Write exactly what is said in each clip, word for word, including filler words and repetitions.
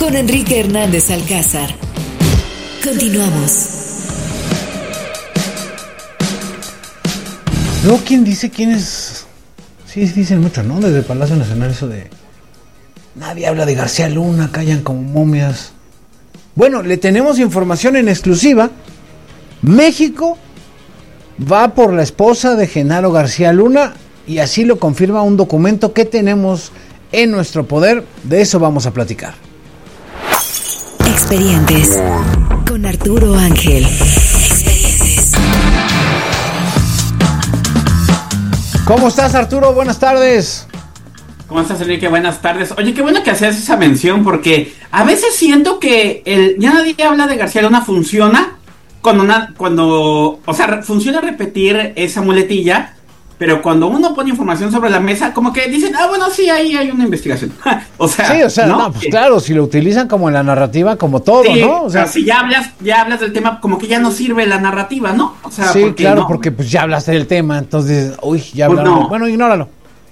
con Enrique Hernández Alcázar. Continuamos. Luego, ¿quién dice quién es? Sí, dicen mucho, ¿no? Desde Palacio Nacional eso de... Nadie habla de García Luna, callan como momias. Bueno, le tenemos información en exclusiva. México va por la esposa de Genaro García Luna y así lo confirma un documento que tenemos en nuestro poder. De eso vamos a platicar. Expedientes con Arturo Ángel. Expedientes. ¿Cómo estás, Arturo? Buenas tardes. ¿Cómo estás, Enrique? Buenas tardes. Oye, qué bueno que haces esa mención porque a veces siento que el ya nadie habla de García Luna funciona cuando, una, cuando o sea, funciona repetir esa muletilla, pero cuando uno pone información sobre la mesa, como que dicen, ah, bueno, sí, ahí hay una investigación. o sea, sí, o sea, no, no pues claro, si lo utilizan como en la narrativa, como todo, sí, ¿no? O sea, si ya hablas, ya hablas del tema, como que ya no sirve la narrativa, ¿no? O sea, sí, porque claro, no, porque pues ya hablaste del tema, entonces, uy, ya pues hablaron. No. Bueno, ignóralo.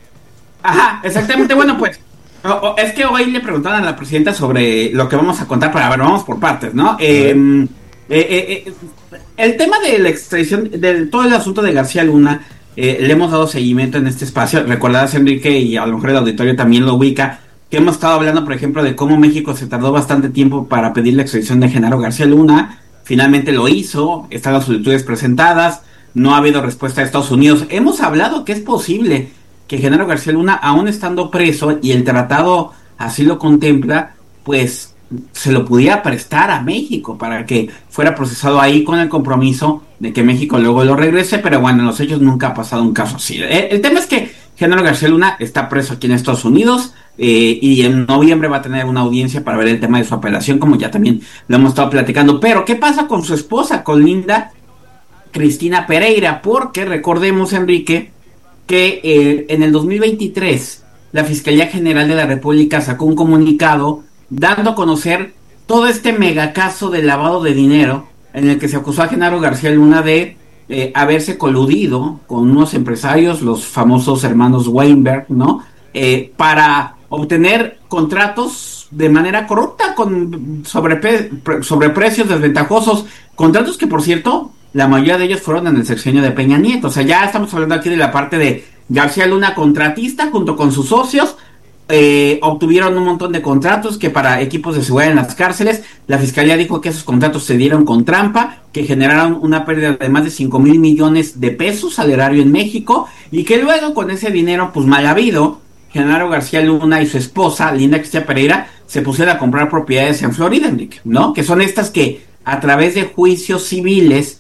Ajá, exactamente. Bueno, pues o, o, es que hoy le preguntaron a la presidenta sobre lo que vamos a contar, pero a ver, vamos por partes, ¿no? Eh, eh, eh, eh, el tema de la extradición, de todo el asunto de García Luna, eh, le hemos dado seguimiento en este espacio. Recordarás, Enrique, y a lo mejor el auditorio también lo ubica, que hemos estado hablando, por ejemplo, de cómo México se tardó bastante tiempo para pedir la extradición de Genaro García Luna. Finalmente lo hizo, están las solicitudes presentadas, no ha habido respuesta de Estados Unidos. Hemos hablado que es posible que Genaro García Luna, aún estando preso, y el tratado así lo contempla, pues se lo pudiera prestar a México para que fuera procesado ahí con el compromiso de que México luego lo regrese, pero bueno, en los hechos nunca ha pasado un caso así. El, el tema es que Genaro García Luna está preso aquí en Estados Unidos eh, y en noviembre va a tener una audiencia para ver el tema de su apelación, como ya también lo hemos estado platicando. Pero, ¿qué pasa con su esposa, con Linda Cristina Pereira? Porque recordemos, Enrique, que eh, en el dos mil veintitrés la Fiscalía General de la República sacó un comunicado dando a conocer todo este megacaso de lavado de dinero en el que se acusó a Genaro García Luna de eh, haberse coludido con unos empresarios, los famosos hermanos Weinberg, ¿no? Eh, para obtener contratos de manera corrupta con sobrepe- sobreprecios desventajosos, contratos que, por cierto, la mayoría de ellos fueron en el sexenio de Peña Nieto. O sea, ya estamos hablando aquí de la parte de García Luna, contratista, junto con sus socios, eh, obtuvieron un montón de contratos que para equipos de seguridad en las cárceles. La fiscalía dijo que esos contratos se dieron con trampa, que generaron una pérdida de más de cinco mil millones de pesos al erario en México, y que luego con ese dinero, pues mal habido, Genaro García Luna y su esposa, Linda Cristina Pereira, se pusieron a comprar propiedades en Florida, Enrique, ¿no? Que son estas que a través de juicios civiles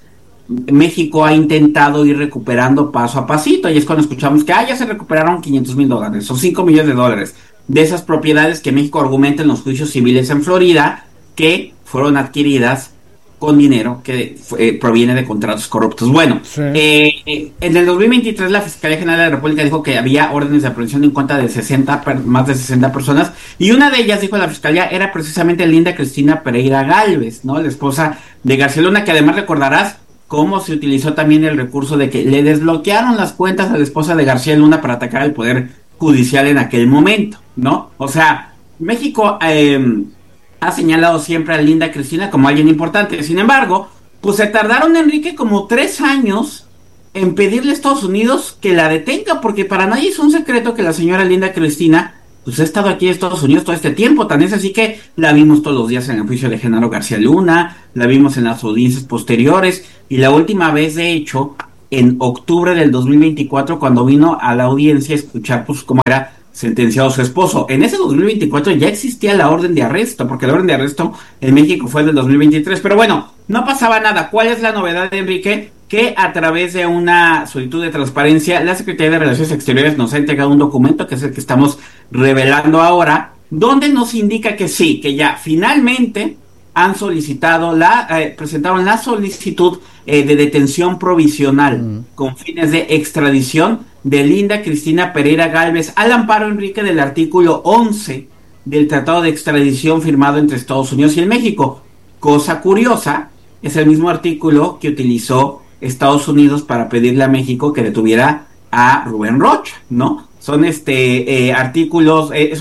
México ha intentado ir recuperando paso a pasito, y es cuando escuchamos que ah, ya se recuperaron quinientos mil dólares o cinco millones de dólares de esas propiedades que México argumenta en los juicios civiles en Florida, que fueron adquiridas con dinero que eh, proviene de contratos corruptos. Bueno, sí. eh, eh, en el dos mil veintitrés la Fiscalía General de la República dijo que había órdenes de aprehensión en contra de sesenta, más de sesenta personas, y una de ellas, dijo la Fiscalía, era precisamente Linda Cristina Pereira Gálvez, ¿no? La esposa de García Luna, que además recordarás cómo se utilizó también el recurso de que le desbloquearon las cuentas a la esposa de García Luna para atacar al Poder Judicial en aquel momento, ¿no? O sea, México eh, ha señalado siempre a Linda Cristina como alguien importante. Sin embargo, pues se tardaron, Enrique, como tres años en pedirle a Estados Unidos que la detenga, porque para nadie es un secreto que la señora Linda Cristina pues ha estado aquí en Estados Unidos todo este tiempo. Tan es así que la vimos todos los días en el juicio de Genaro García Luna, la vimos en las audiencias posteriores, y la última vez, de hecho, en octubre del dos mil veinticuatro, cuando vino a la audiencia a escuchar pues cómo era sentenciado su esposo. En ese dos mil veinticuatro ya existía la orden de arresto, porque la orden de arresto en México fue del dos mil veintitrés, pero bueno, no pasaba nada. ¿Cuál es la novedad, Enrique? Que a través de una solicitud de transparencia, la Secretaría de Relaciones Exteriores nos ha entregado un documento, que es el que estamos revelando ahora, donde nos indica que sí, que ya finalmente han solicitado la, eh, presentaron la solicitud eh, de detención provisional mm. con fines de extradición de Linda Cristina Pereira Gálvez al amparo, Enrique, del artículo once del Tratado de Extradición firmado entre Estados Unidos y el México. Cosa curiosa, es el mismo artículo que utilizó Estados Unidos para pedirle a México que detuviera a Rubén Rocha, ¿no? Son este eh, artículos, eh, es un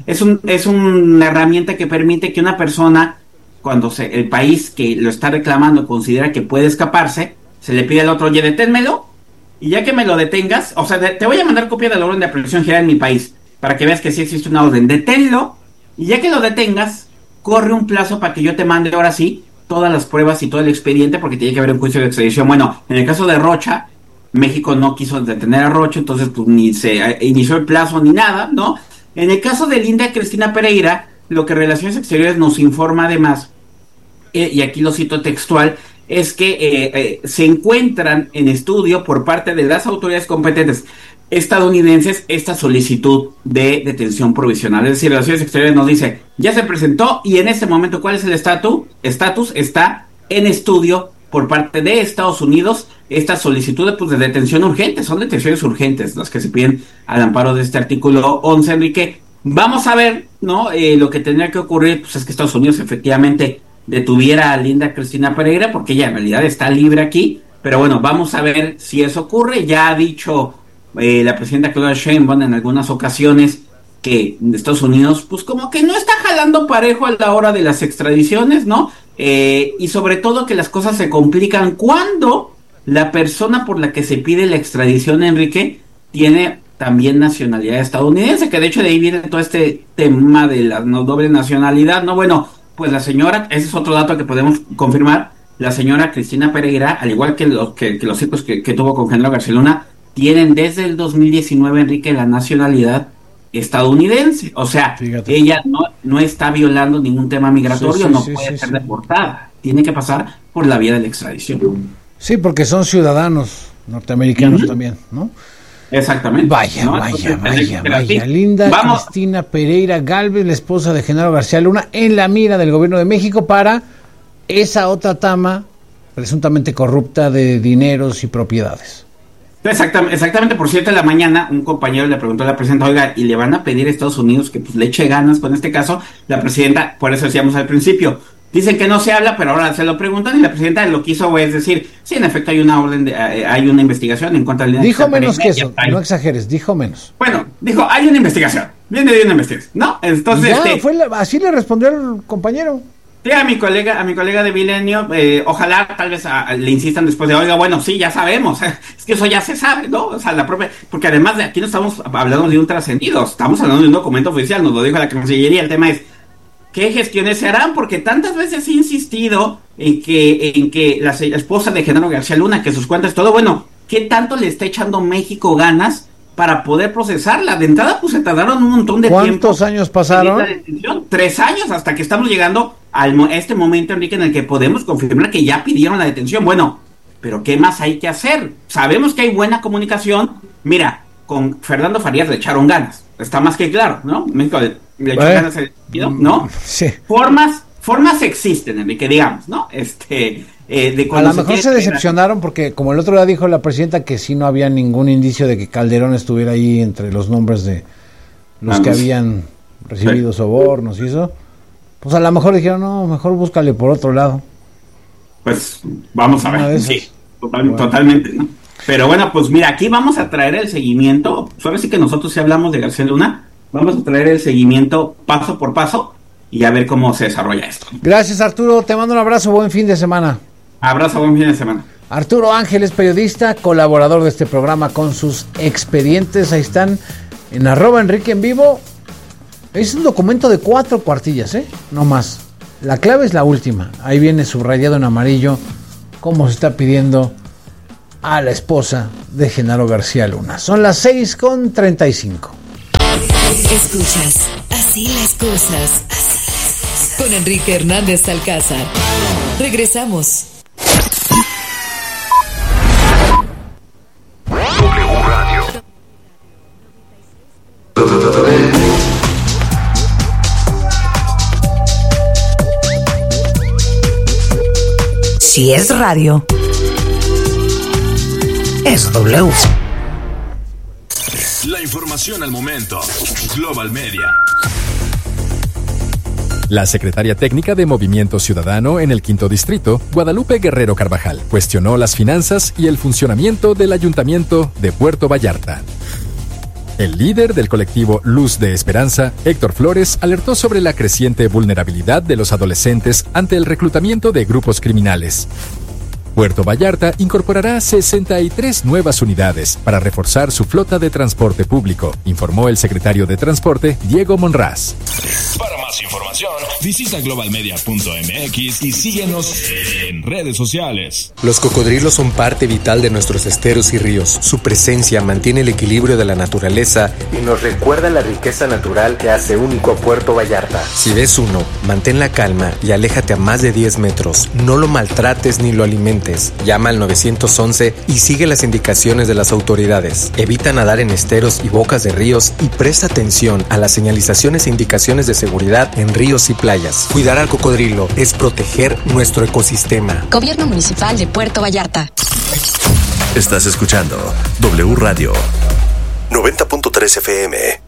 es, un, es una herramienta que permite que una persona, cuando se, el país que lo está reclamando considera que puede escaparse, se le pide al otro, oye, deténmelo, y ya que me lo detengas, o sea, de, te voy a mandar copia de la orden de aprehensión general en mi país, para que veas que sí existe una orden, deténlo, y ya que lo detengas, corre un plazo para que yo te mande ahora sí todas las pruebas y todo el expediente, porque tiene que haber un juicio de extradición. Bueno, en el caso de Rocha, México no quiso detener a Rocha, entonces pues ni se inició el plazo ni nada, ¿no? En el caso de Linda Cristina Pereira, lo que Relaciones Exteriores nos informa además, eh, y aquí lo cito textual, es que eh, eh, se encuentran en estudio por parte de las autoridades competentes estadounidenses esta solicitud de detención provisional. Es decir, Relaciones Exteriores nos dice, ya se presentó y en este momento, ¿cuál es el estatus? Estatus está en estudio por parte de Estados Unidos esta solicitud de, pues, de detención urgente. Son detenciones urgentes las que se piden al amparo de este artículo once, Enrique. Vamos a ver, ¿no? Eh, lo que tendría que ocurrir, pues es que Estados Unidos efectivamente detuviera a Linda Cristina Pereira, porque ella en realidad está libre aquí, pero bueno, vamos a ver si eso ocurre. Ya ha dicho eh, la presidenta Claudia Sheinbaum en algunas ocasiones que Estados Unidos, pues como que no está jalando parejo a la hora de las extradiciones, ¿no? Eh, y sobre todo que las cosas se complican cuando la persona por la que se pide la extradición, Enrique, tiene también nacionalidad estadounidense, que de hecho de ahí viene todo este tema de la no doble nacionalidad, ¿no? Bueno, pues la señora, ese es otro dato que podemos confirmar, la señora Cristina Pereira, al igual que los, que, que los hijos que, que tuvo con Genaro García Luna, tienen desde el dos mil diecinueve, Enrique, la nacionalidad estadounidense. O sea, fíjate, ella no, no está violando ningún tema migratorio, sí, sí, no sí, puede sí, ser sí. deportada. Tiene que pasar por la vía de la extradición. Sí, porque son ciudadanos norteamericanos uh-huh. también, ¿no? Exactamente. Vaya, ¿no? vaya, Entonces, vaya, vaya. Linda Vamos. Cristina Pereira Gálvez, la esposa de Genaro García Luna, en la mira del gobierno de México para esa otra trama presuntamente corrupta de dineros y propiedades. Exactamente, exactamente, por cierto, en la mañana un compañero le preguntó a la presidenta, oiga, ¿y le van a pedir a Estados Unidos que pues le eche ganas con este caso? La presidenta, por eso decíamos al principio, dicen que no se habla, pero ahora se lo preguntan, y la presidenta lo que hizo es decir, sí, en efecto hay una orden, de, eh, hay una investigación en contra de... Dijo menos que eso, no exageres, dijo menos. Bueno, dijo, hay una investigación, viene de una investigación, ¿no? Entonces... Ya, este, fue la, así le respondió el compañero. Sí, a mi colega, a mi colega de Milenio, eh, ojalá tal vez a, a, le insistan después de, oiga, bueno, sí, ya sabemos, es que eso ya se sabe, ¿no? O sea, la propia, porque además de aquí no estamos hablando de un trascendido, estamos hablando de un documento oficial, nos lo dijo la Cancillería, el tema es, ¿qué gestiones se harán? Porque tantas veces he insistido en que, en que la, la esposa de Genaro García Luna, que sus cuentas, todo, bueno, ¿qué tanto le está echando México ganas para poder procesarla? De entrada, pues se tardaron un montón de ¿Cuántos tiempo. ¿Cuántos años pasaron? Tres años, hasta que estamos llegando al a este momento, Enrique, en el que podemos confirmar que ya pidieron la detención. Bueno, pero ¿qué más hay que hacer? Sabemos que hay buena comunicación. Mira, con Fernando Farías le echaron ganas. Está más que claro, ¿no? México le, le echó eh, ganas, ¿no? Sí. Formas, formas existen, Enrique, digamos, ¿no? Este... Eh, de a lo mejor se decepcionaron porque como el otro día dijo la presidenta que sí no había ningún indicio de que Calderón estuviera ahí entre los nombres de los Vamos. que habían recibido sí. sobornos y eso, pues a lo mejor dijeron, no, mejor búscale por otro lado. Pues vamos a Una ver, sí, total, bueno. totalmente, ¿no? Pero bueno, pues mira, aquí vamos a traer el seguimiento, ahora sí que nosotros sí hablamos de García Luna, vamos a traer el seguimiento paso por paso y a ver cómo se desarrolla esto. Gracias, Arturo, te mando un abrazo, buen fin de semana. Abrazo, buen fin de semana. Arturo Ángel es periodista, colaborador de este programa con sus expedientes. Ahí están en arroba Enrique en vivo. Es un documento de cuatro cuartillas, ¿eh? No más. La clave es la última. Ahí viene subrayado en amarillo cómo se está pidiendo a la esposa de Genaro García Luna. Son las seis con treinta y cinco. Escuchas Así las cosas con Enrique Hernández Alcázar. Regresamos. Si es radio, es W. La información al momento. Global Media. La secretaria técnica de Movimiento Ciudadano en el Quinto Distrito, Guadalupe Guerrero Carvajal, cuestionó las finanzas y el funcionamiento del Ayuntamiento de Puerto Vallarta. El líder del colectivo Luz de Esperanza, Héctor Flores, alertó sobre la creciente vulnerabilidad de los adolescentes ante el reclutamiento de grupos criminales. Puerto Vallarta incorporará sesenta y tres nuevas unidades para reforzar su flota de transporte público, informó el secretario de Transporte, Diego Monraz. Para más información, visita global media punto m x y síguenos en redes sociales. Los cocodrilos son parte vital de nuestros esteros y ríos. Su presencia mantiene el equilibrio de la naturaleza y nos recuerda la riqueza natural que hace único a Puerto Vallarta. Si ves uno, mantén la calma y aléjate a más de diez metros. No lo maltrates ni lo alimentes. Llama al nueve once y sigue las indicaciones de las autoridades. Evita nadar en esteros y bocas de ríos y presta atención a las señalizaciones e indicaciones de seguridad en ríos y playas. Cuidar al cocodrilo es proteger nuestro ecosistema. Gobierno Municipal de Puerto Vallarta. Estás escuchando W Radio noventa punto tres F M.